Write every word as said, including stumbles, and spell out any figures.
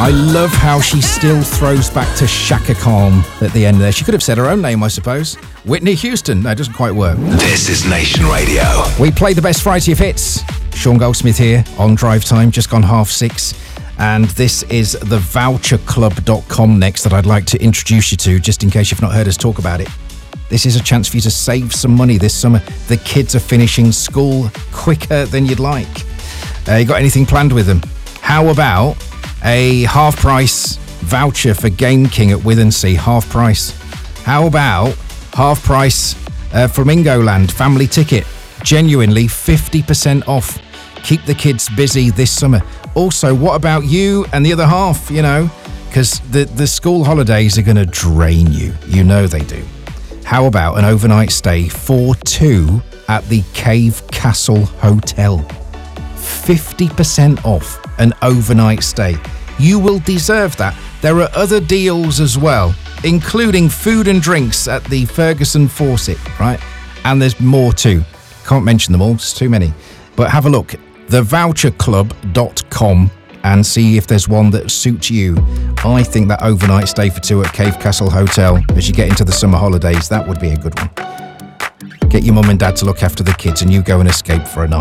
I love how she still throws back to Chaka Khan at the end there. She could have said her own name, I suppose. Whitney Houston. No, it doesn't quite work. This is Nation Radio. We play the best variety of hits. Sean Goldsmith here on Drive Time, just gone half six. And this is the voucher club dot com next that I'd like to introduce you to, just in case you've not heard us talk about it. This is a chance for you to save some money this summer. The kids are finishing school quicker than you'd like. Uh, you got anything planned with them? How about a half-price voucher for Game King at Withensea? Half price. How about half-price uh, Flamingo Land family ticket? Genuinely fifty percent off. Keep the kids busy this summer. Also, what about you and the other half, you know? Because the, the school holidays are going to drain you. You know they do. How about an overnight stay for two at the Cave Castle Hotel? fifty percent off an overnight stay. You will deserve that. There are other deals as well, including food and drinks at the Ferguson Fawcett, right? And there's more too. Can't mention them all, it's too many. But have a look, the voucher club dot com, and see if there's one that suits you. I think that overnight stay for two at Cave Castle Hotel, as you get into the summer holidays, that would be a good one. Get your mum and dad to look after the kids and you go and escape for a night.